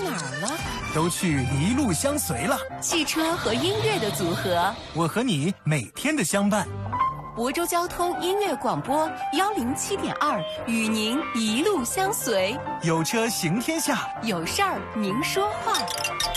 哪儿了？ 都去一路相随了。 汽车和音乐的组合， 我和你每天的相伴。 亳州交通音乐广播107.2，与您一路相随。 有车行天下， 有事儿您说话。